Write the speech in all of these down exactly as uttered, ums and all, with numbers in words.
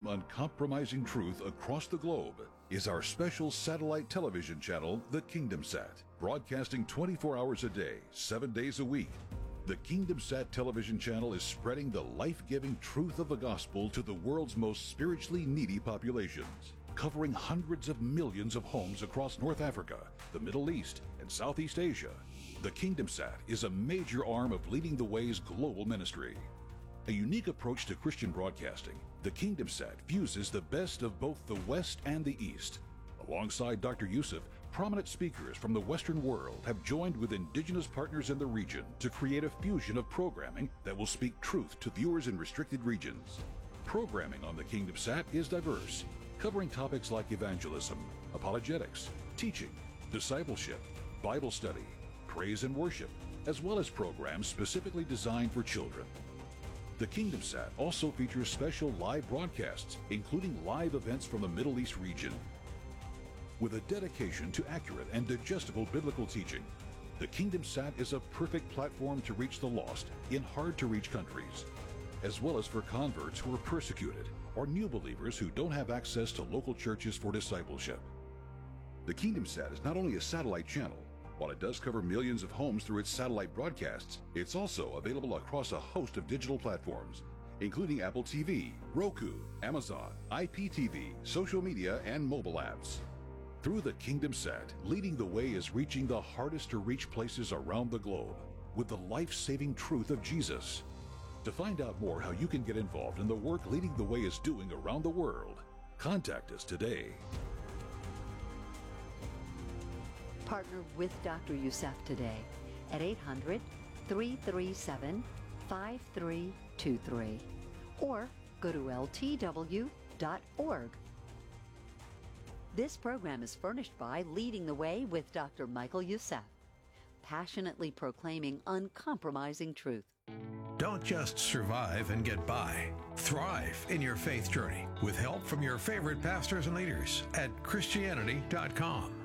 uncompromising truth across the globe is our special satellite television channel, the KingdomSat, broadcasting twenty-four hours a day, seven days a week. The KingdomSat television channel is spreading the life-giving truth of the gospel to the world's most spiritually needy populations, covering hundreds of millions of homes across North Africa, the Middle East, and Southeast Asia. The KingdomSat is a major arm of Leading the Way's global ministry. A unique approach to Christian broadcasting, the KingdomSat fuses the best of both the West and the East. Alongside Doctor Youssef, prominent speakers from the Western world have joined with indigenous partners in the region to create a fusion of programming that will speak truth to viewers in restricted regions. Programming on the KingdomSat is diverse, covering topics like evangelism, apologetics, teaching, discipleship, Bible study, praise and worship, as well as programs specifically designed for children. The KingdomSat also features special live broadcasts, including live events from the Middle East region. With a dedication to accurate and digestible biblical teaching, the KingdomSat is a perfect platform to reach the lost in hard-to-reach countries, as well as for converts who are persecuted or new believers who don't have access to local churches for discipleship. The KingdomSat is not only a satellite channel. While it does cover millions of homes through its satellite broadcasts, it's also available across a host of digital platforms, including Apple T V, Roku, Amazon, I P T V, social media, and mobile apps. Through the KingdomSat, Leading the Way is reaching the hardest to reach places around the globe with the life-saving truth of Jesus. To find out more how you can get involved in the work Leading the Way is doing around the world, contact us today. Partner with Doctor Youssef today at eight hundred, three three seven, five three two three or go to L T W dot org. This program is furnished by Leading the Way with Doctor Michael Youssef, passionately proclaiming uncompromising truth. Don't just survive and get by. Thrive in your faith journey with help from your favorite pastors and leaders at Christianity dot com.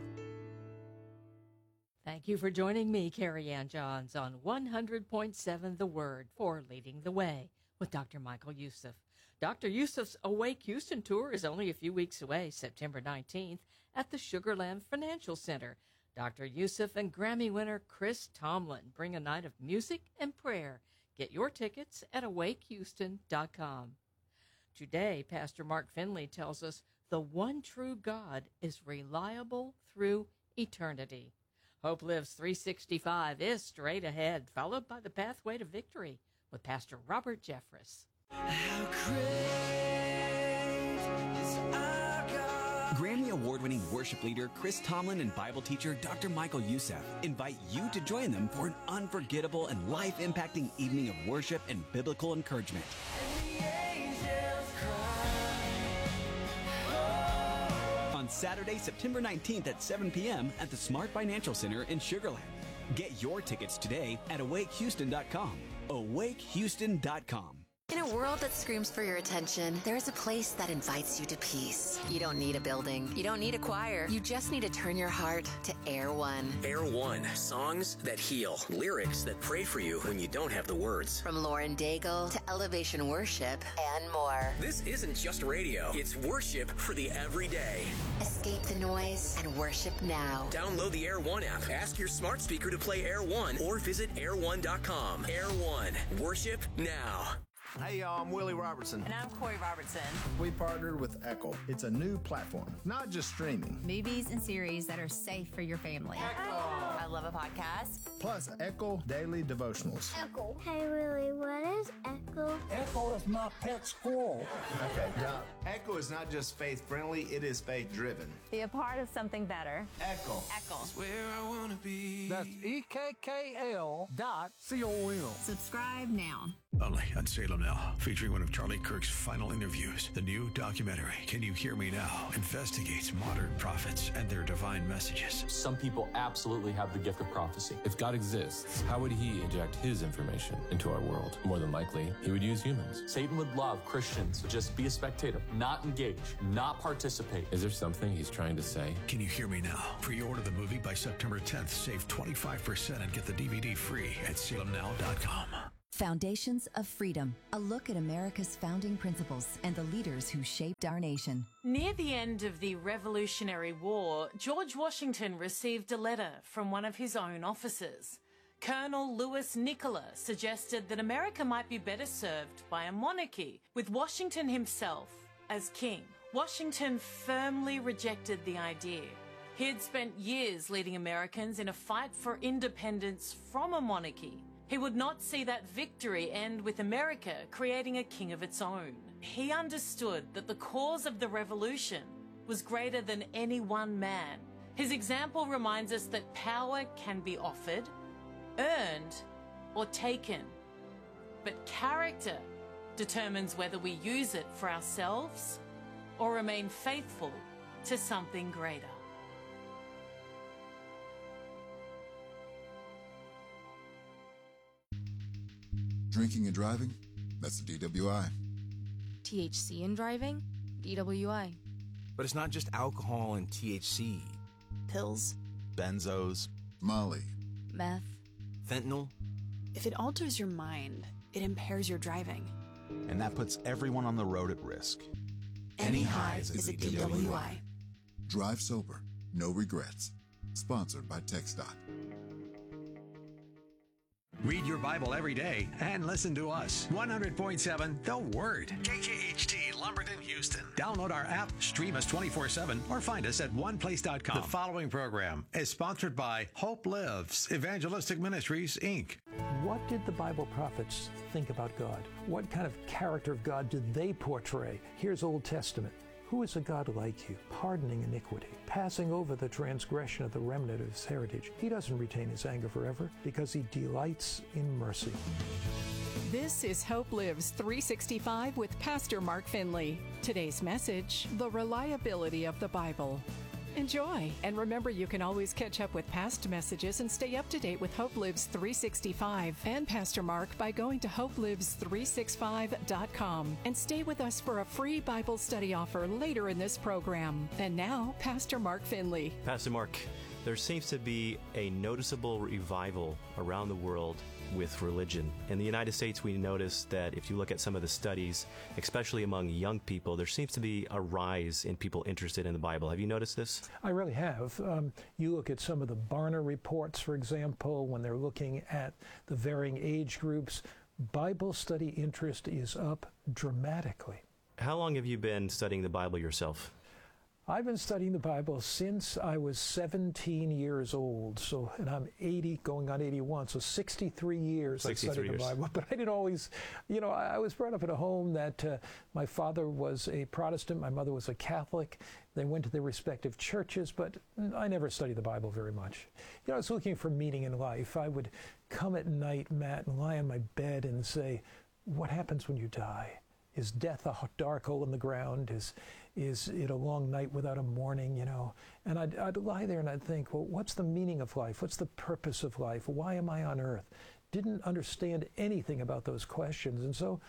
Thank you for joining me, Carrie Ann Johns, on one hundred point seven The Word for Leading the Way with Doctor Michael Youssef. Doctor Youssef's Awake Houston Tour is only a few weeks away, September nineteenth, at the Sugar Land Financial Center. Doctor Youssef and Grammy winner Chris Tomlin bring a night of music and prayer. Get your tickets at awake houston dot com. Today, Pastor Mark Finley tells us the one true God is reliable through eternity. Hope Lives three sixty-five is straight ahead, followed by the Pathway to Victory with Pastor Robert Jeffress. How great is our God. Grammy Award-winning worship leader Chris Tomlin and Bible teacher Doctor Michael Youssef invite you to join them for an unforgettable and life-impacting evening of worship and biblical encouragement. On Saturday, September nineteenth at seven p.m. at the Smart Financial Center in Sugar Land. Get your tickets today at awake houston dot com. awake houston dot com. In a world that screams for your attention, there is a place that invites you to peace. You don't need a building. You don't need a choir. You just need to turn your heart to Air One. Air One. Songs that heal. Lyrics that pray for you when you don't have the words. From Lauren Daigle to Elevation Worship and more. This isn't just radio. It's worship for the everyday. Escape the noise and worship now. Download the Air One app. Ask your smart speaker to play Air One or visit air one dot com. Air One. Worship now. Hey y'all, I'm Willie Robertson. And I'm Corey Robertson. We partnered with Echo. It's a new platform, not just streaming. Movies and series that are safe for your family. Echo. I love a podcast. Plus Echo Daily Devotionals. Echo. Hey Willie, what is Echo? Echo is my pet squirrel. Okay, now, Echo is not just faith-friendly, it is faith-driven. Be a part of something better. Echo. Echo. It's where I want to be. That's E K K L dot C O M. Subscribe now. Only on Salem Now, featuring one of Charlie Kirk's final interviews. The new documentary, Can You Hear Me Now?, investigates modern prophets and their divine messages. Some people absolutely have the gift of prophecy. If God exists, how would he inject his information into our world? More than likely, he would use humans. Satan would love Christians to just be a spectator, not engage, not participate. Is there something he's trying to say? Can You Hear Me Now? Pre-order the movie by September tenth. Save twenty-five percent and get the D V D free at salem now dot com. Foundations of Freedom, a look at America's founding principles and the leaders who shaped our nation. Near the end of the Revolutionary War, George Washington received a letter from one of his own officers. Colonel Louis Nicola suggested that America might be better served by a monarchy, with Washington himself as king. Washington firmly rejected the idea. He had spent years leading Americans in a fight for independence from a monarchy. He would not see that victory end with America creating a king of its own. He understood that the cause of the revolution was greater than any one man. His example reminds us that power can be offered, earned, or taken. But character determines whether we use it for ourselves or remain faithful to something greater. Drinking and driving? That's the D W I. T H C in driving? D W I. But it's not just alcohol and T H C. Pills. Benzos. Molly. Meth. Fentanyl. If it alters your mind, it impairs your driving. And that puts everyone on the road at risk. Any highs is a D W I. Drive sober. No regrets. Sponsored by TxDOT. Read your Bible every day and listen to us. one hundred point seven The Word. K K H T, Lumberton, Houston. Download our app, stream us twenty-four seven, or find us at one place dot com. The following program is sponsored by Hope Lives Evangelistic Ministries, Incorporated. What did the Bible prophets think about God? What kind of character of God did they portray? Here's Old Testament. Who is a God like you, pardoning iniquity, passing over the transgression of the remnant of his heritage? He doesn't retain his anger forever because he delights in mercy. This is Hope Lives three sixty-five with Pastor Mark Finley. Today's message, the reliability of the Bible. Enjoy, and remember you can always catch up with past messages and stay up to date with Hope Lives three sixty-five and Pastor Mark by going to hope lives three sixty-five dot com and stay with us for a free Bible study offer later in this program. And now, Pastor Mark Finley. Pastor Mark, there seems to be a noticeable revival around the world with religion. In the United States, we notice that if you look at some of the studies, especially among young people, there seems to be a rise in people interested in the Bible. Have you noticed this? I really have. Um, you look at some of the Barna reports, for example, when they're looking at the varying age groups, Bible study interest is up dramatically. How long have you been studying the Bible yourself? I've been studying the Bible since I was seventeen years old, so, and I'm eighty, going on eighty-one, so sixty-three years I studied the Bible. But I didn't always, you know, I, I was brought up in a home that uh, my father was a Protestant, my mother was a Catholic. They went to their respective churches, but I never studied the Bible very much. You know, I was looking for meaning in life. I would come at night, Matt, and lie on my bed and say, what happens when you die? Is death a dark hole in the ground? Is is it a long night without a morning, you know? And I'd, I'd lie there and I'd think, well, what's the meaning of life? What's the purpose of life? Why am I on earth? Didn't understand anything about those questions. And so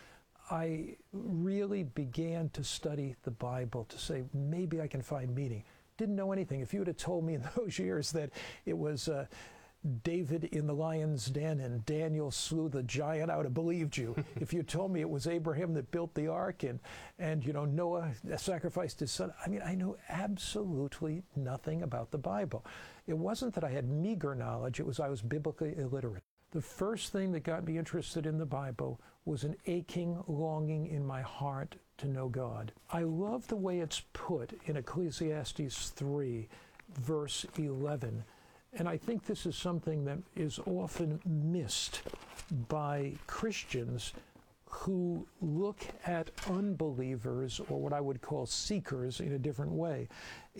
I really began to study the Bible to say, maybe I can find meaning. Didn't know anything. If you would have told me in those years that it was uh, David in the lion's den and Daniel slew the giant, I would have believed you. If you told me it was Abraham that built the ark and, and you know, Noah sacrificed his son, I mean, I knew absolutely nothing about the Bible. It wasn't that I had meager knowledge, it was I was biblically illiterate. The first thing that got me interested in the Bible was an aching longing in my heart to know God. I love the way it's put in Ecclesiastes three, verse eleven. And I think this is something that is often missed by Christians who look at unbelievers, or what I would call seekers, in a different way.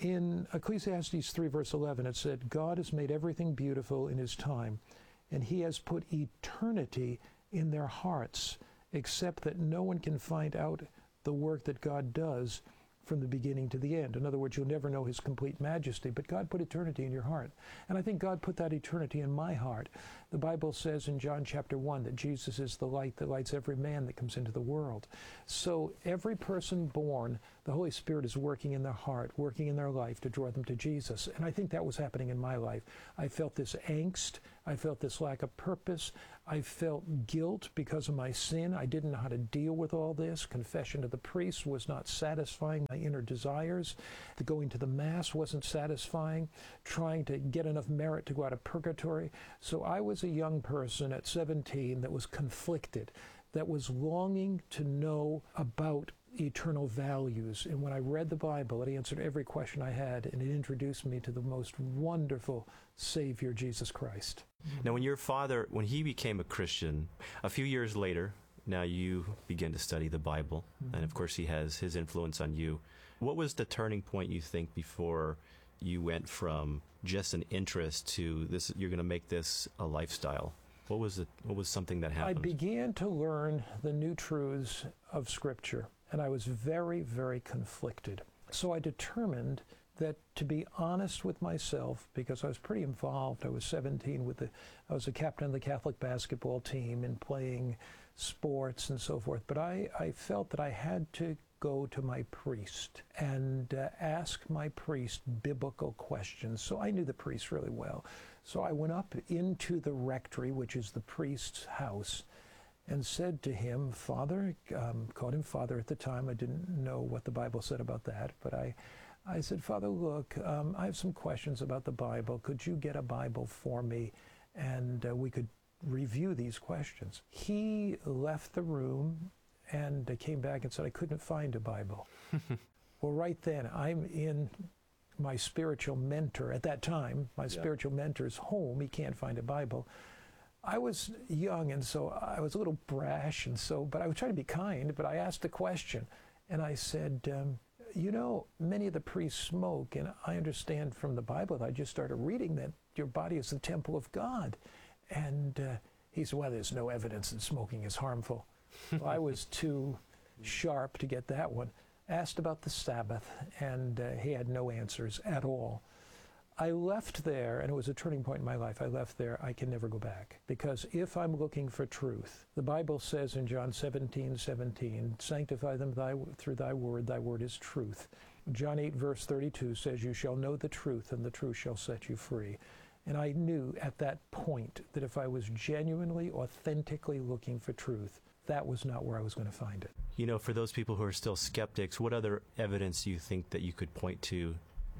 In Ecclesiastes three, verse eleven, it said, God has made everything beautiful in his time, and he has put eternity in their hearts, except that no one can find out the work that God does from the beginning to the end. In other words, you'll never know his complete majesty, but God put eternity in your heart. And I think God put that eternity in my heart. The Bible says in John chapter one that Jesus is the light that lights every man that comes into the world. So every person born, the Holy Spirit is working in their heart, working in their life to draw them to Jesus. And I think that was happening in my life. I felt this angst. I felt this lack of purpose. I felt guilt because of my sin. I didn't know how to deal with all this. Confession to the priest was not satisfying my inner desires. The going to the Mass wasn't satisfying. Trying to get enough merit to go out of purgatory. So I was a young person at seventeen that was conflicted, that was longing to know about eternal values. And when I read the Bible, it answered every question I had, and it introduced me to the most wonderful Savior, Jesus Christ. Now, when your father, when he became a Christian, a few years later, now you begin to study the Bible, mm-hmm. and of course he has his influence on you. What was the turning point, you think, before you went from just an interest to this, you're going to make this a lifestyle? What was it? What was something that happened? I began to learn the new truths of Scripture, and I was very, very conflicted. So I determined that to be honest with myself, because I was pretty involved. I was seventeen with the, I was a captain of the Catholic basketball team and playing sports and so forth. But I, I felt that I had to go to my priest and uh, ask my priest biblical questions. So I knew the priest really well. So I went up into the rectory, which is the priest's house, and said to him, Father, um, called him Father at the time. I didn't know what the Bible said about that, but I, I said, Father, look, um, I have some questions about the Bible. Could you get a Bible for me, and uh, we could review these questions? He left the room and uh, came back and said, I couldn't find a Bible. Well, right then, I'm in my spiritual mentor, at that time, my yeah. spiritual mentor's home. He can't find a Bible. I was young, and so I was a little brash, and so, but I was trying to be kind, but I asked a question, and I said, um, you know, many of the priests smoke, and I understand from the Bible that I just started reading that your body is the temple of God. And uh, he said, well, there's no evidence that smoking is harmful. Well, I was too sharp to get that one. Asked about the Sabbath, and uh, he had no answers at all. I left there, and it was a turning point in my life. I left there, I can never go back. Because if I'm looking for truth, the Bible says in John seventeen seventeen, sanctify them thy, through thy word, thy word is truth. John eight verse thirty-two says, you shall know the truth, and the truth shall set you free. And I knew at that point that if I was genuinely, authentically looking for truth, that was not where I was going to find it. You know, for those people who are still skeptics, what other evidence do you think that you could point to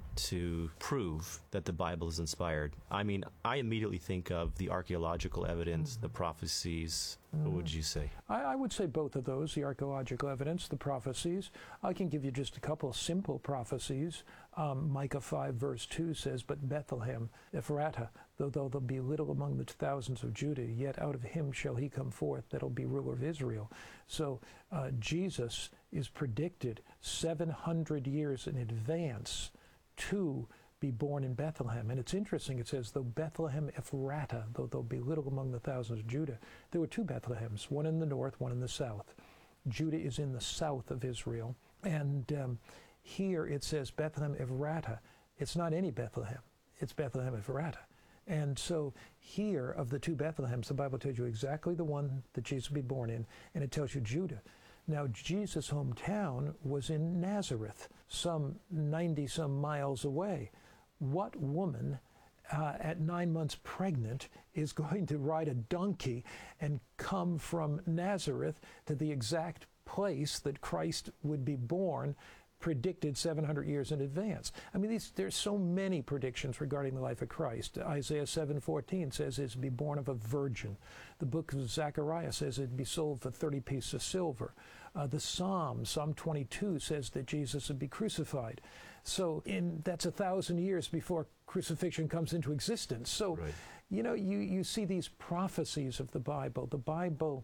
to prove that the Bible is inspired? I mean, I immediately think of the archaeological evidence, mm. the prophecies. Mm. What would you say? I, I would say both of those, the archaeological evidence, the prophecies. I can give you just a couple of simple prophecies. Um, Micah five verse two says, but Bethlehem, Ephratah, though, though there be little among the thousands of Judah, yet out of him shall he come forth that'll be ruler of Israel. So uh, Jesus is predicted seven hundred years in advance to be born in Bethlehem. And it's interesting, it says, though Bethlehem Ephratah, though there'll be little among the thousands of Judah, there were two Bethlehems, one in the north, one in the south. Judah is in the south of Israel. And um, here it says Bethlehem Ephratah. It's not any Bethlehem. It's Bethlehem Ephratah. And so here, of the two Bethlehems, the Bible tells you exactly the one that Jesus will be born in, and it tells you Judah. Now, Jesus' hometown was in Nazareth, some ninety-some miles away. What woman uh, at nine months pregnant is going to ride a donkey and come from Nazareth to the exact place that Christ would be born, predicted seven hundred years in advance? I mean, these, there's so many predictions regarding the life of Christ. Isaiah seven fourteen says it's to be born of a virgin. The book of Zechariah says it'd be sold for thirty pieces of silver. Uh, the Psalms, Psalm twenty-two, says that Jesus would be crucified. So in, that's a thousand years before crucifixion comes into existence. So, right. you know, you, you see these prophecies of the Bible. The Bible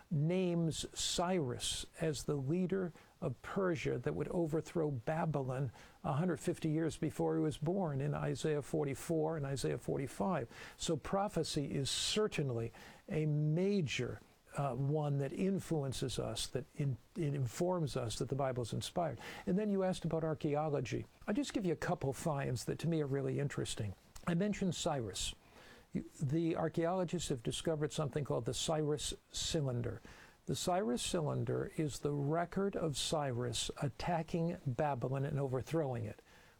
names Cyrus as the leader of Persia that would overthrow Babylon one hundred fifty years before he was born in Isaiah forty-four and Isaiah forty-five. So prophecy is certainly a major uh, one that influences us, that in, it informs us that the Bible is inspired. And then you asked about archaeology. I'll just give you a couple finds that to me are really interesting. I mentioned Cyrus. The archaeologists have discovered something called the Cyrus Cylinder. The Cyrus Cylinder is the record of Cyrus attacking Babylon and overthrowing it.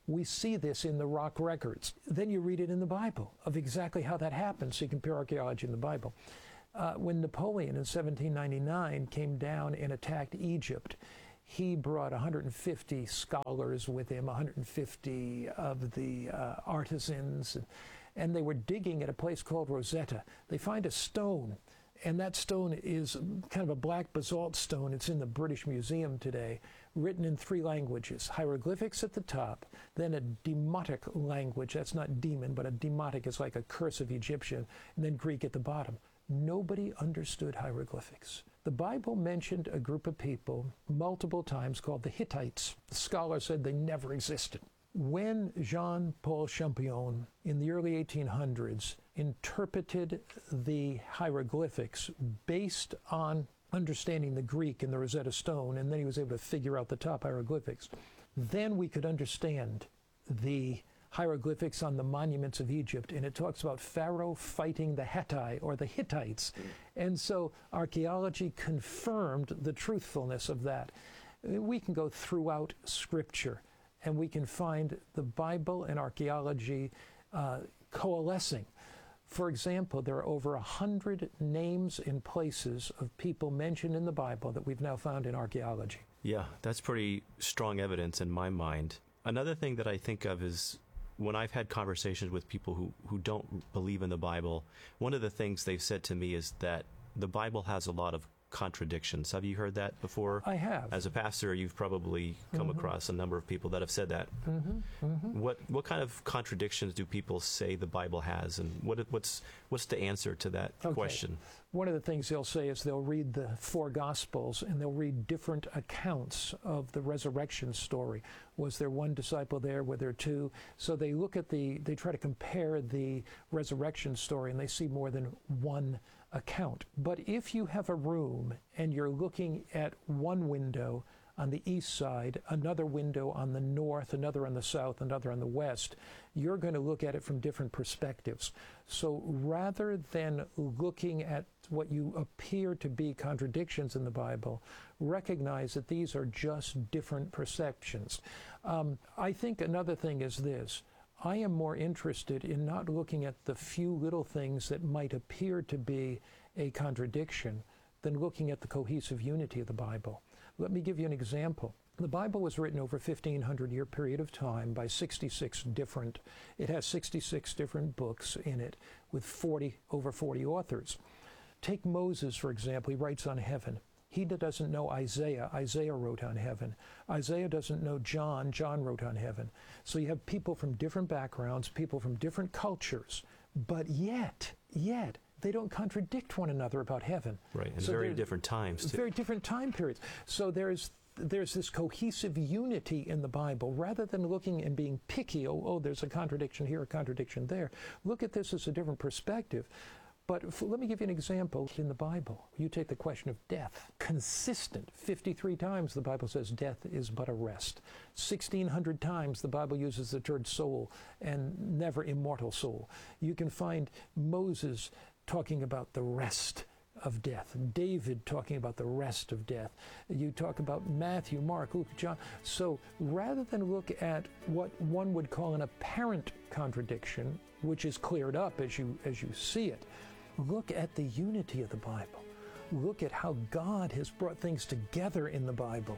We see this in the rock records. Then you read it in the Bible of exactly how that happened. So you compare archaeology and the Bible. Uh, when Napoleon in seventeen ninety-nine came down and attacked Egypt, he brought one hundred fifty scholars with him, one hundred fifty of the uh, artisans, and, and they were digging at a place called Rosetta. They find a stone, and that stone is kind of a black basalt stone. It's in the British Museum today, written in three languages, hieroglyphics at the top, then a demotic language. That's not demon, but a demotic is like a curse of Egyptian, and then Greek at the bottom. Nobody understood hieroglyphics. The Bible mentioned a group of people multiple times called the Hittites. The scholars said they never existed. When Jean-Paul Champollion in the early eighteen hundreds interpreted the hieroglyphics based on understanding the Greek in the Rosetta Stone, and then he was able to figure out the top hieroglyphics, then we could understand the hieroglyphics on the monuments of Egypt, and it talks about Pharaoh fighting the Hittite or the Hittites. And so archaeology confirmed the truthfulness of that. We can go throughout Scripture, and we can find the Bible and archaeology uh, coalescing. For example, there are over a hundred names and places of people mentioned in the Bible that we've now found in archaeology. Yeah, that's pretty strong evidence in my mind. Another thing that I think of is when I've had conversations with people who, who don't believe in the Bible, one of the things they've said to me is that the Bible has a lot of contradictions. Have you heard that before? I have. As a pastor, you've probably come mm-hmm. across a number of people that have said that. Mm-hmm. Mm-hmm. What what kind of contradictions do people say the Bible has, and what what's what's the answer to that okay. question? One of the things they'll say is they'll read the four Gospels and they'll read different accounts of the resurrection story. Was there one disciple there? Were there two? So they look at the, they try to compare the resurrection story, and they see more than one account. But if you have a room and you're looking at one window on the east side, another window on the north, another on the south, another on the west, you're going to look at it from different perspectives. So rather than looking at what you appear to be contradictions in the Bible, recognize that these are just different perceptions. Um, I think another thing is this. I am more interested in not looking at the few little things that might appear to be a contradiction than looking at the cohesive unity of the Bible. Let me give you an example. The Bible was written over a fifteen hundred year period of time by sixty-six different, it has sixty-six different books in it with forty, over forty authors. Take Moses, for example. He writes on heaven. He doesn't know Isaiah. Isaiah wrote on heaven. Isaiah doesn't know John. John wrote on heaven. So you have people from different backgrounds, people from different cultures, but yet, yet, they don't contradict one another about heaven. Right, and so very different times, too. Very different time periods. So there's there's this cohesive unity in the Bible. Rather than looking and being picky, oh, oh there's a contradiction here, a contradiction there, look at this as a different perspective. But f- let me give you an example. In the Bible, you take the question of death. Consistent. fifty-three times the Bible says death is but a rest. sixteen hundred times the Bible uses the term soul and never immortal soul. You can find Moses talking about the rest of death. David talking about the rest of death. You talk about Matthew, Mark, Luke, John. So rather than look at what one would call an apparent contradiction, which is cleared up as you as you see it, look at the unity of the Bible. Look at how God has brought things together in the Bible.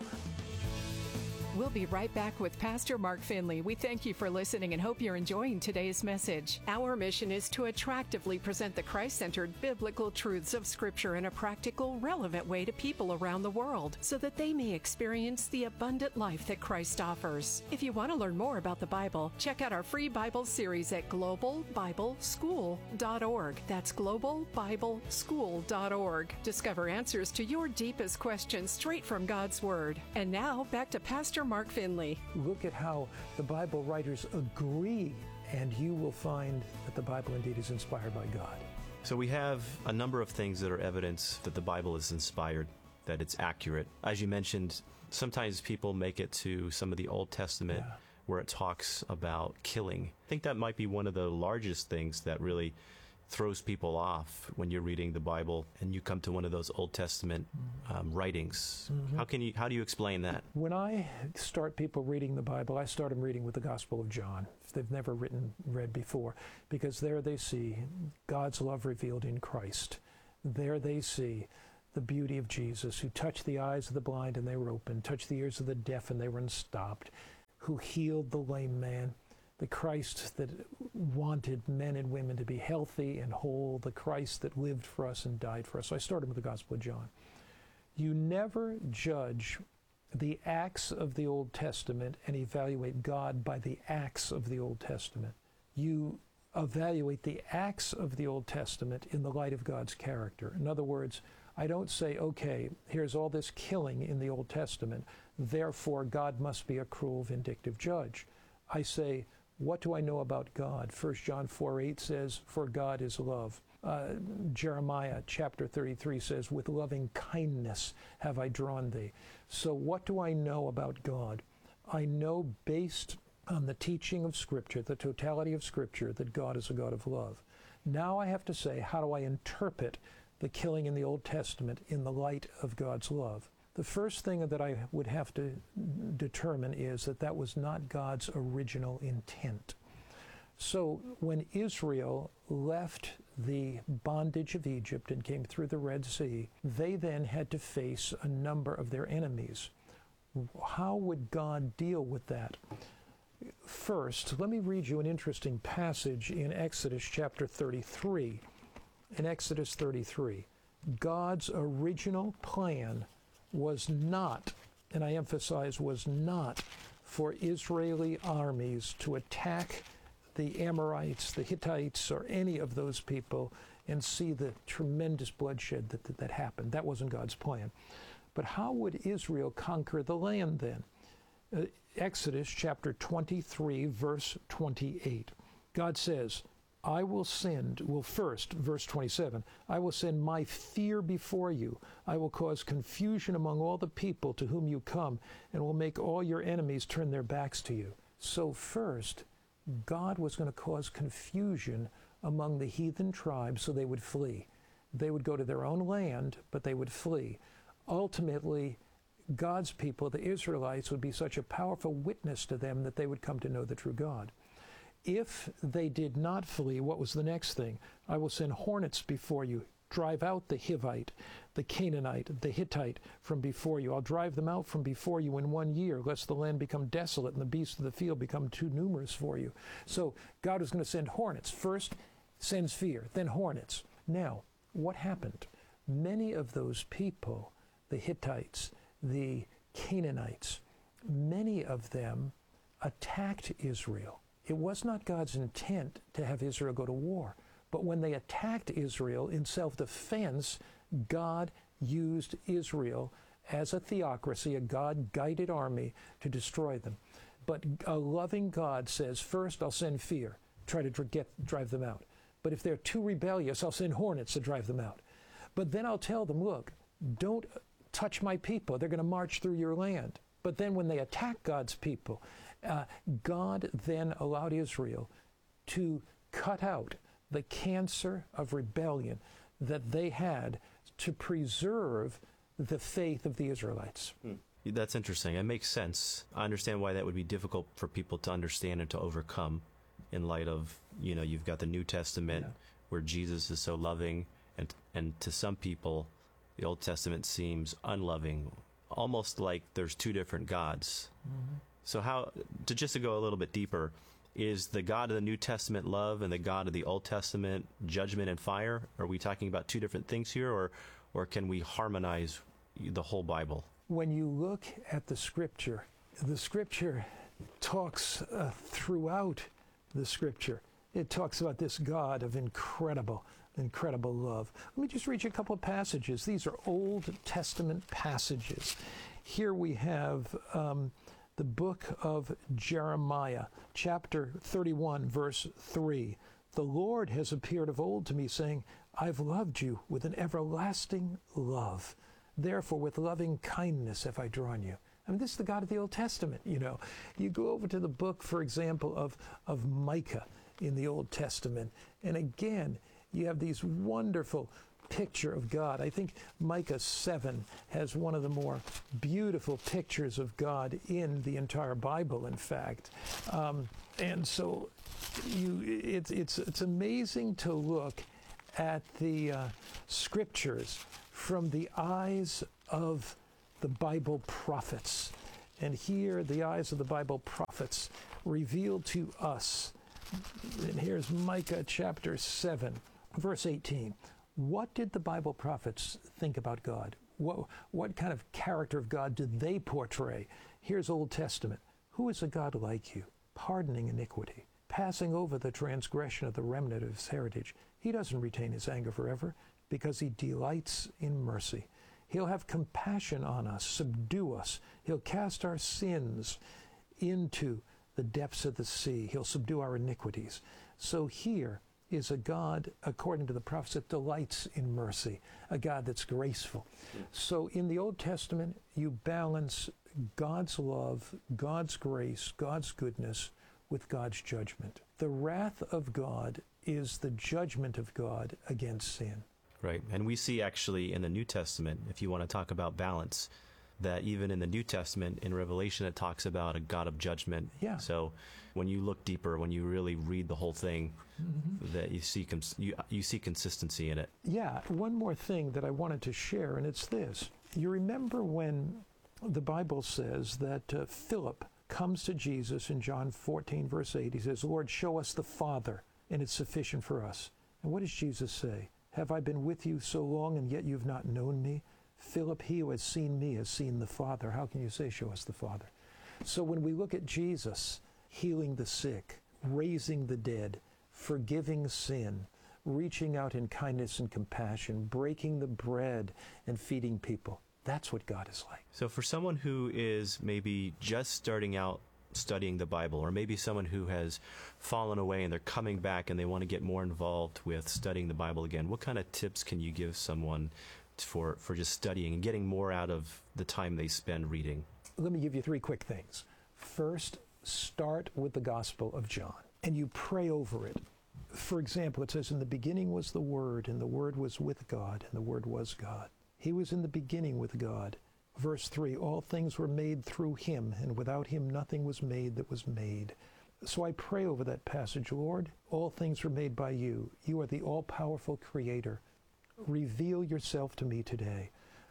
We'll be right back with Pastor Mark Finley. We thank you for listening and hope you're enjoying today's message. Our mission is to attractively present the Christ-centered biblical truths of Scripture in a practical, relevant way to people around the world so that they may experience the abundant life that Christ offers. If you want to learn more about the Bible, check out our free Bible series at global bible school dot org. That's global bible school dot org. Discover answers to your deepest questions straight from God's Word. And now, back to Pastor Mark Finley. Look at how the Bible writers agree, and you will find that the Bible indeed is inspired by God. So we have a number of things that are evidence that the Bible is inspired, that it's accurate. As you mentioned, sometimes people make it to some of the Old Testament yeah. where it talks about killing. I think that might be one of the largest things that really throws people off when you're reading the Bible and you come to one of those Old Testament um, writings. Mm-hmm. How can you, how do you explain that? When I start people reading the Bible, I start them reading with the Gospel of John, if they've never written, read before, because there they see God's love revealed in Christ. There they see the beauty of Jesus, who touched the eyes of the blind and they were opened, touched the ears of the deaf and they were unstopped, who healed the lame man, the Christ that wanted men and women to be healthy and whole, the Christ that lived for us and died for us. So I started with the Gospel of John. You never judge the acts of the Old Testament and evaluate God by the acts of the Old Testament. You evaluate the acts of the Old Testament in the light of God's character. In other words, I don't say, okay, here's all this killing in the Old Testament, therefore God must be a cruel, vindictive judge. I say, what do I know about God? First John four eight says, for God is love. Uh, Jeremiah chapter thirty-three says, with loving kindness have I drawn thee. So what do I know about God? I know based on the teaching of Scripture, the totality of Scripture, that God is a God of love. Now I have to say, how do I interpret the killing in the Old Testament in the light of God's love? The first thing that I would have to determine is that that was not God's original intent. So when Israel left the bondage of Egypt and came through the Red Sea, they then had to face a number of their enemies. How would God deal with that? First, let me read you an interesting passage in Exodus chapter thirty-three. In Exodus thirty-three, God's original plan was not, and I emphasize was not, for Israeli armies to attack the Amorites, the Hittites, or any of those people and see the tremendous bloodshed that, that, that happened. That wasn't God's plan. But how would Israel conquer the land then? Uh, Exodus chapter twenty-three, verse twenty-eight. God says, I will send, well first, verse twenty-seven, I will send my fear before you. I will cause confusion among all the people to whom you come, and will make all your enemies turn their backs to you. So first, God was going to cause confusion among the heathen tribes so they would flee. They would go to their own land, but they would flee. Ultimately, God's people, the Israelites, would be such a powerful witness to them that they would come to know the true God. If they did not flee, what was the next thing? I will send hornets before you. Drive out the Hivite, the Canaanite, the Hittite from before you. I'll drive them out from before you in one year, lest the land become desolate and the beasts of the field become too numerous for you. So God is going to send hornets. First, sends fear, then hornets. Now, what happened? Many of those people, the Hittites, the Canaanites, many of them attacked Israel. It was not God's intent to have Israel go to war. But when they attacked Israel in self-defense, God used Israel as a theocracy, a God-guided army, to destroy them. But a loving God says, first I'll send fear, try to get, drive them out. But if they're too rebellious, I'll send hornets to drive them out. But then I'll tell them, look, don't touch my people. They're going to march through your land. But then when they attack God's people, uh, God then allowed Israel to cut out the cancer of rebellion that they had to preserve the faith of the Israelites. Hmm. That's interesting. It makes sense. I understand why that would be difficult for people to understand and to overcome in light of, you know, you've got the New Testament, yeah, where Jesus is so loving, and and to some people, the Old Testament seems unloving, almost like there's two different gods. Mm-hmm. So how, to just to go a little bit deeper, is the God of the New Testament love and the God of the Old Testament judgment and fire? Are we talking about two different things here, or or can we harmonize the whole Bible? When you look at the Scripture, the Scripture talks uh, throughout the Scripture. It talks about this God of incredible, incredible love. Let me just read you a couple of passages. These are Old Testament passages. Here we have um, the book of Jeremiah, chapter thirty-one, verse three. The Lord has appeared of old to me, saying, I've loved you with an everlasting love. Therefore, with loving kindness have I drawn you. I mean, this is the God of the Old Testament, you know. You go over to the book, for example, of, of Micah in the Old Testament, and again, you have these wonderful picture of God. I think Micah seven has one of the more beautiful pictures of God in the entire Bible, in fact. Um, and so you, it's, it's, it's amazing to look at the uh, scriptures from the eyes of the Bible prophets. And here, the eyes of the Bible prophets reveal to us. And here's Micah chapter seven, verse eighteen. What did the Bible prophets think about God? What, what kind of character of God did they portray? Here's Old Testament. Who is a God like you, pardoning iniquity, passing over the transgression of the remnant of his heritage? He doesn't retain his anger forever, because he delights in mercy. He'll have compassion on us, subdue us. He'll cast our sins into the depths of the sea. He'll subdue our iniquities. So here is a God, according to the prophets, that delights in mercy, a God that's graceful. So in the Old Testament, you balance God's love, God's grace, God's goodness with God's judgment. The wrath of God is the judgment of God against sin. Right. And we see actually in the New Testament, if you want to talk about balance, that even in the New Testament, in Revelation, it talks about a God of judgment. Yeah. So when you look deeper, when you really read the whole thing, mm-hmm. that you see cons- you, you see consistency in it. Yeah. One more thing that I wanted to share, and it's this. You remember when the Bible says that uh, Philip comes to Jesus in John fourteen, verse eight. He says, Lord, show us the Father, and it's sufficient for us. And what does Jesus say? Have I been with you so long, and yet you've not known me? Philip, he who has seen me has seen the Father. How can you say, show us the Father? So when we look at Jesus healing the sick, raising the dead, forgiving sin, reaching out in kindness and compassion, breaking the bread and feeding people, that's what God is like. So for someone who is maybe just starting out studying the Bible, or maybe someone who has fallen away and they're coming back and they want to get more involved with studying the Bible again, what kind of tips can you give someone for, for just studying and getting more out of the time they spend reading? Let me give you three quick things. First, start with the Gospel of John, and you pray over it. For example, it says, in the beginning was the Word, and the Word was with God, and the Word was God. He was in the beginning with God. Verse three, all things were made through him, and without him nothing was made that was made. So I pray over that passage, Lord, all things were made by you. You are the all-powerful Creator. Reveal yourself to me today.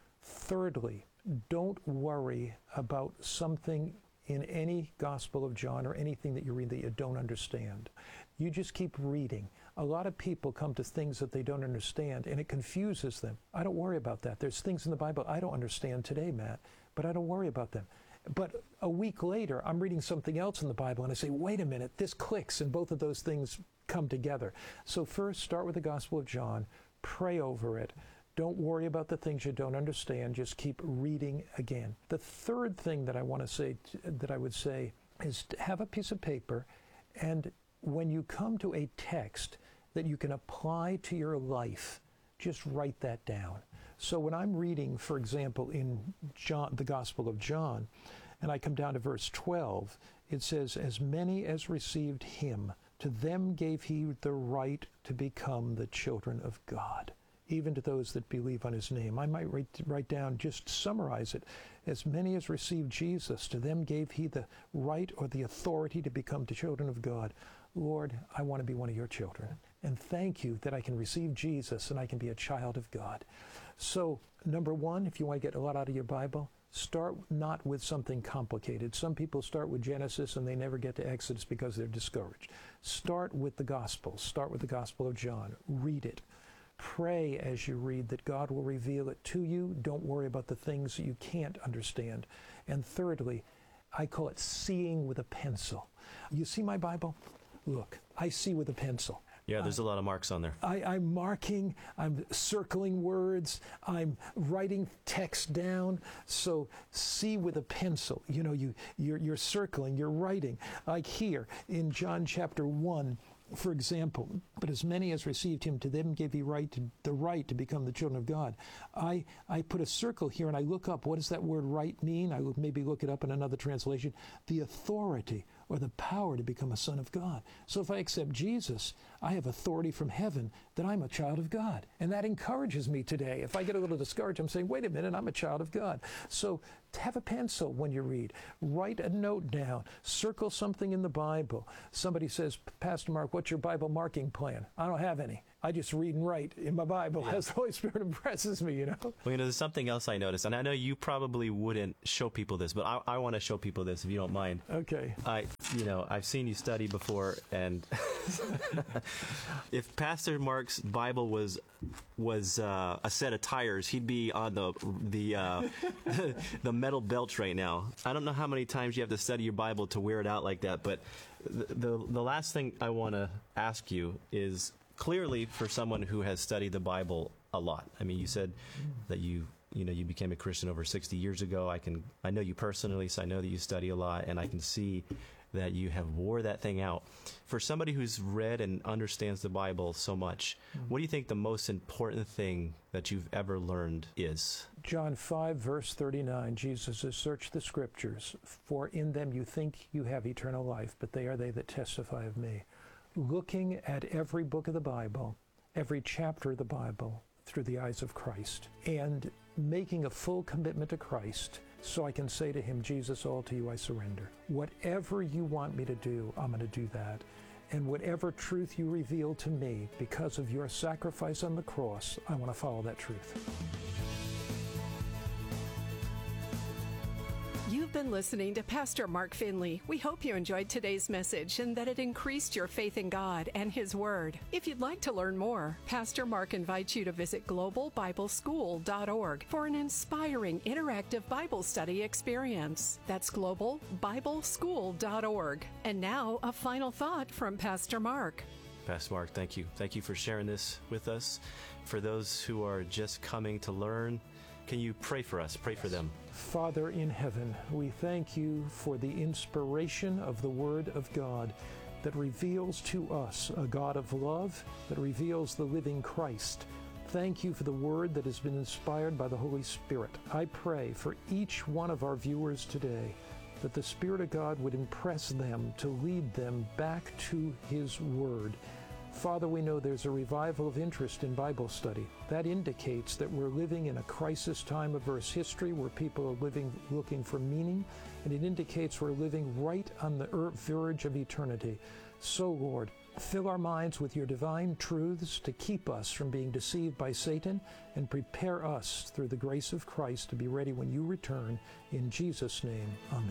Thirdly, don't worry about something in any Gospel of John or anything that you read that you don't understand. You just keep reading. A lot of people come to things that they don't understand, and it confuses them. I don't worry about that. There's things in the Bible I don't understand today, Matt, but I don't worry about them. But a week later, I'm reading something else in the Bible, and I say, wait a minute, this clicks, and both of those things come together. So first, start with the Gospel of John. Pray over it. Don't worry about the things you don't understand. Just keep reading again. The third thing that I want to say, that I would say, is to have a piece of paper, and when you come to a text that you can apply to your life, just write that down. So when I'm reading, for example, in John, the Gospel of John, and I come down to verse twelve, it says, as many as received him, to them gave he the right to become the children of God, even to those that believe on his name. I might write, write down, just summarize it. As many as received Jesus, to them gave he the right or the authority to become the children of God. Lord, I want to be one of your children. And thank you that I can receive Jesus and I can be a child of God. So, number one, if you want to get a lot out of your Bible, start not with something complicated. Some people start with Genesis and they never get to Exodus because they're discouraged. Start with the Gospel. Start with the Gospel of John. Read it. Pray as you read that God will reveal it to you. Don't worry about the things that you can't understand. And thirdly, I call it seeing with a pencil. You see my Bible? Look, I see with a pencil. Yeah, there's uh, a lot of marks on there. I, I'm marking, I'm circling words, I'm writing text down. So see with a pencil. You know, you, you're, you're circling, you're writing. Like here in John chapter one, For example, but as many as received him, to them gave he right to, the right to become the children of God. I, I put a circle here and I look up, what does that word right mean? I would maybe look it up in another translation. The authority or the power to become a son of God. So if I accept Jesus, I have authority from heaven that I'm a child of God. And that encourages me today. If I get a little discouraged, I'm saying, wait a minute, I'm a child of God. So have a pencil when you read. Write a note down. Circle something in the Bible. Somebody says, Pastor Mark, what's your Bible marking plan? I don't have any. I just read and write in my Bible yeah. as the Holy Spirit impresses me, you know. Well, you know, there's something else I noticed, and I know you probably wouldn't show people this, but I, I want to show people this if you don't mind. Okay. I, you know, I've seen you study before, and if Pastor Mark's Bible was was uh, a set of tires, he'd be on the the uh, the metal belts right now. I don't know how many times you have to study your Bible to wear it out like that, but the the, the last thing I want to ask you is, clearly, for someone who has studied the Bible a lot. I mean, you said that you, you know, you became a Christian over sixty years ago. I can, I know you personally, so I know that you study a lot, and I can see that you have wore that thing out. For somebody who's read and understands the Bible so much, mm-hmm. what do you think the most important thing that you've ever learned is? John five, verse thirty-nine, Jesus says, search the Scriptures, for in them you think you have eternal life, but they are they that testify of me. Looking at every book of the Bible, every chapter of the Bible through the eyes of Christ, and making a full commitment to Christ so I can say to him, Jesus, all to you I surrender. Whatever you want me to do, I'm going to do that. And whatever truth you reveal to me because of your sacrifice on the cross, I want to follow that truth. You've been listening to Pastor Mark Finley. We hope you enjoyed today's message and that it increased your faith in God and His Word. If you'd like to learn more, Pastor Mark invites you to visit global bible school dot org for an inspiring interactive Bible study experience. That's global bible school dot org. And now, a final thought from Pastor Mark. Pastor Mark, thank you. Thank you for sharing this with us. For those who are just coming to learn, can you pray for us? Pray for them. Father in heaven, we thank you for the inspiration of the Word of God that reveals to us a God of love, that reveals the living Christ. Thank you for the Word that has been inspired by the Holy Spirit. I pray for each one of our viewers today that the Spirit of God would impress them to lead them back to His Word. Father, we know there's a revival of interest in Bible study. That indicates that we're living in a crisis time of Earth's history where people are living, looking for meaning, and it indicates we're living right on the verge of eternity. So, Lord, fill our minds with your divine truths to keep us from being deceived by Satan and prepare us through the grace of Christ to be ready when you return. In Jesus' name, amen.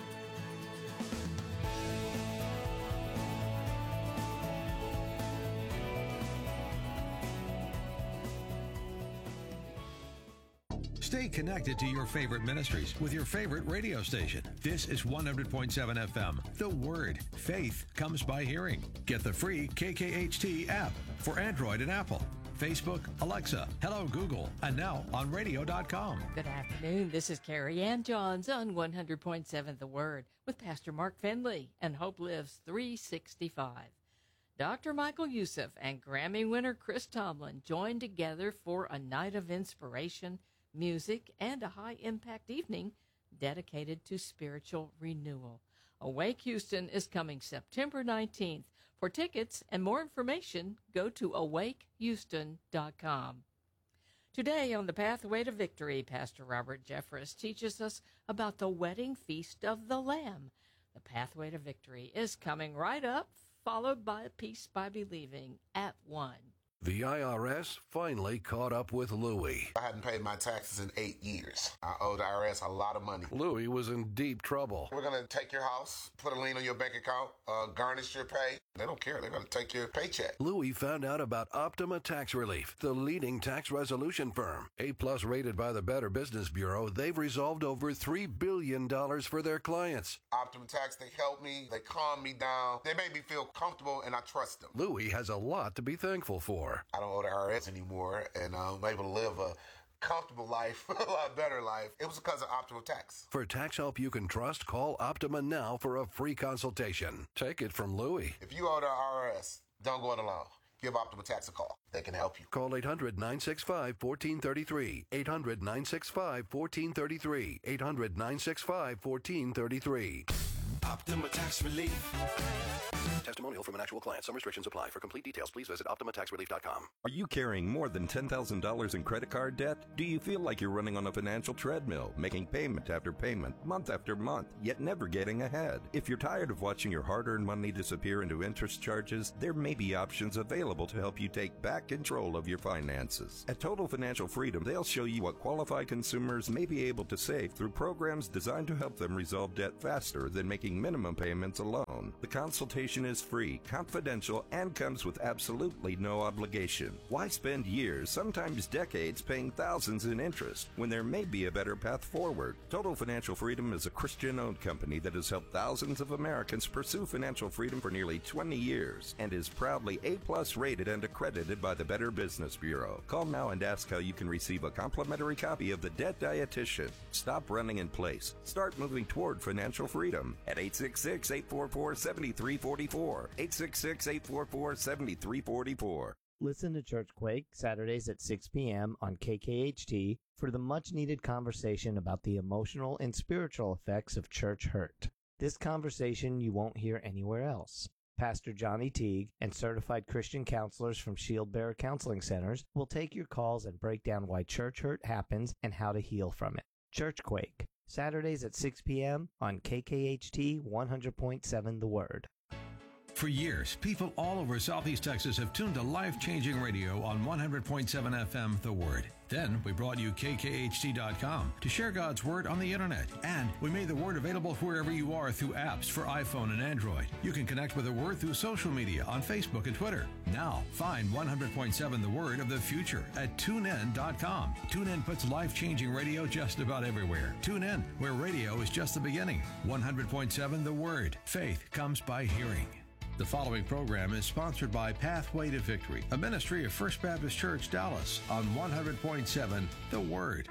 Stay connected to your favorite ministries with your favorite radio station. This is one hundred point seven F M. The Word. Faith comes by hearing. Get the free K K H T app for Android and Apple. Facebook, Alexa, Hello Google, and now on radio dot com. Good afternoon. This is Carrie Ann Johns on one hundred point seven The Word with Pastor Mark Finley and Hope Lives three sixty-five. Doctor Michael Youssef and Grammy winner Chris Tomlin joined together for a night of inspiration, music, and a high-impact evening dedicated to spiritual renewal. Awake Houston is coming September nineteenth. For tickets and more information, go to awake houston dot com. Today on The Pathway to Victory, Pastor Robert Jeffress teaches us about the wedding feast of the Lamb. The Pathway to Victory is coming right up, followed by Peace by Believing at one. The I R S finally caught up with Louie. I hadn't paid my taxes in eight years. I owe the I R S a lot of money. Louie was in deep trouble. We're going to take your house, put a lien on your bank account, uh, garnish your pay. They don't care. They're going to take your paycheck. Louie found out about Optima Tax Relief, the leading tax resolution firm. A-plus rated by the Better Business Bureau, they've resolved over three billion dollars for their clients. Optima Tax, they help me. They calm me down. They make me feel comfortable, and I trust them. Louie has a lot to be thankful for. I don't owe the I R S anymore, and I'm able to live a comfortable life, a lot better life. It was because of Optima Tax. For tax help you can trust, call Optima now for a free consultation. Take it from Louie. If you owe the I R S, don't go it alone. Give Optima Tax a call. They can help you. Call eight hundred, nine six five, one four three three. eight hundred, nine six five, one four three three. eight hundred, nine six five, one four three three. Optima Tax Relief. Testimonial from an actual client. Some restrictions apply. For complete details, please visit Optima Tax Relief dot com. Are you carrying more than ten thousand dollars in credit card debt? Do you feel like you're running on a financial treadmill, making payment after payment, month after month, yet never getting ahead? If you're tired of watching your hard-earned money disappear into interest charges, there may be options available to help you take back control of your finances. At Total Financial Freedom, they'll show you what qualified consumers may be able to save through programs designed to help them resolve debt faster than making minimum payments alone. The consultation is free, confidential, and comes with absolutely no obligation. Why spend years, sometimes decades, paying thousands in interest when there may be a better path forward? Total Financial Freedom is a Christian-owned company that has helped thousands of Americans pursue financial freedom for nearly twenty years and is proudly A-plus rated and accredited by the Better Business Bureau. Call now and ask how you can receive a complimentary copy of The Debt Dietitian. Stop running in place. Start moving toward financial freedom at eight six six, eight four four, seven three four four. eight six six, eight four four, seven three four four. Listen to Churchquake Saturdays at six p.m. on K K H T for the much-needed conversation about the emotional and spiritual effects of church hurt. This conversation you won't hear anywhere else. Pastor Johnny Teague and certified Christian counselors from Shield Bearer Counseling Centers will take your calls and break down why church hurt happens and how to heal from it. Churchquake Saturdays at six p.m. on K K H T one hundred point seven The Word. For years, people all over Southeast Texas have tuned to life-changing radio on one hundred point seven F M The Word. Then we brought you K K H T dot com to share God's Word on the internet. And we made the Word available wherever you are through apps for iPhone and Android. You can connect with the Word through social media on Facebook and Twitter. Now, find one hundred point seven The Word of the future at tune in dot com. TuneIn puts life-changing radio just about everywhere. Tune in, where radio is just the beginning. one hundred point seven The Word. Faith comes by hearing. The following program is sponsored by Pathway to Victory, a ministry of First Baptist Church, Dallas, on one hundred point seven The Word.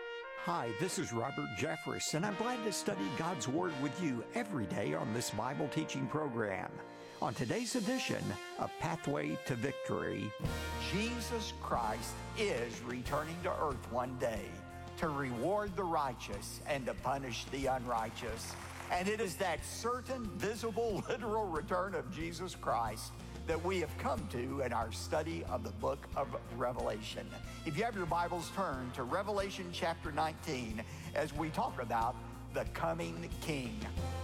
Hi, this is Robert Jeffress, and I'm glad to study God's Word with you every day on this Bible teaching program. On today's edition of Pathway to Victory, Jesus Christ is returning to earth one day to reward the righteous and to punish the unrighteous. And it is that certain, visible, literal return of Jesus Christ that we have come to in our study of the book of Revelation. If you have your Bibles, turn to Revelation chapter nineteen as we talk about the coming King.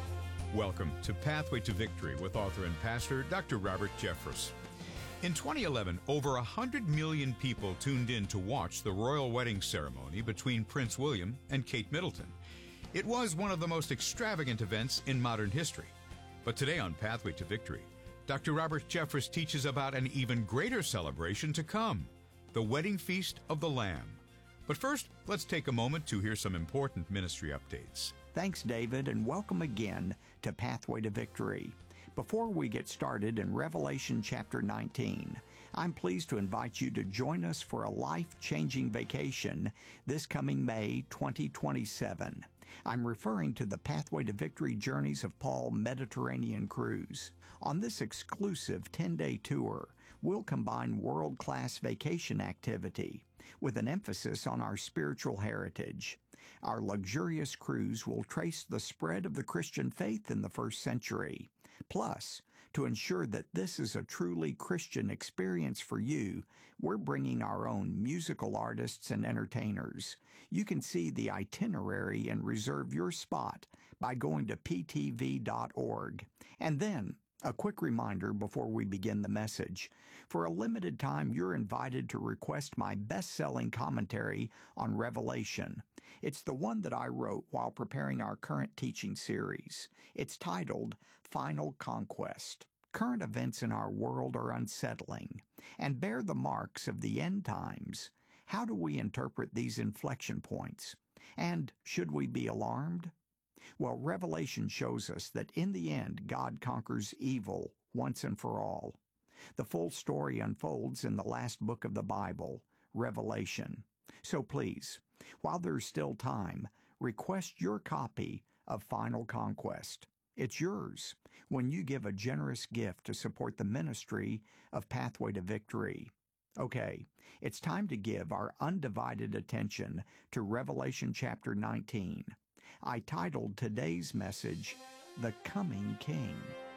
Welcome to Pathway to Victory with author and pastor Doctor Robert Jeffress. In twenty eleven, over one hundred million people tuned in to watch the royal wedding ceremony between Prince William and Kate Middleton. It was one of the most extravagant events in modern history. But today on Pathway to Victory, Doctor Robert Jeffress teaches about an even greater celebration to come, the wedding feast of the Lamb. But first, let's take a moment to hear some important ministry updates. Thanks, David, and welcome again to Pathway to Victory. Before we get started in Revelation chapter nineteen, I'm pleased to invite you to join us for a life-changing vacation this coming May twenty twenty-seven. I'm referring to the Pathway to Victory Journeys of Paul Mediterranean Cruise. On this exclusive ten-day tour, we'll combine world-class vacation activity with an emphasis on our spiritual heritage. Our luxurious cruise will trace the spread of the Christian faith in the first century. Plus, to ensure that this is a truly Christian experience for you, we're bringing our own musical artists and entertainers. You can see the itinerary and reserve your spot by going to p t v dot org. And then, a quick reminder before we begin the message. For a limited time, you're invited to request my best-selling commentary on Revelation. It's the one that I wrote while preparing our current teaching series. It's titled Final Conquest. Current events in our world are unsettling and bear the marks of the end times. How do we interpret these inflection points? And should we be alarmed? Well, Revelation shows us that in the end, God conquers evil once and for all. The full story unfolds in the last book of the Bible, Revelation. So please, while there's still time, request your copy of Final Conquest. It's yours when you give a generous gift to support the ministry of Pathway to Victory. Okay, it's time to give our undivided attention to Revelation chapter nineteen. I titled today's message, The Coming King.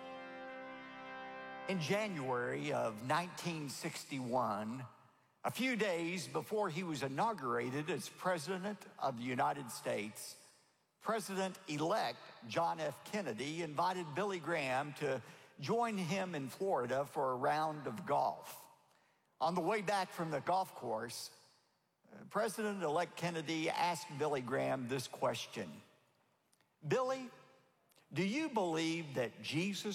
In January of nineteen sixty-one, a few days before he was inaugurated as President of the United States, President-elect John F. Kennedy invited Billy Graham to join him in Florida for a round of golf. On the way back from the golf course, President-elect Kennedy asked Billy Graham this question: Billy, do you believe that Jesus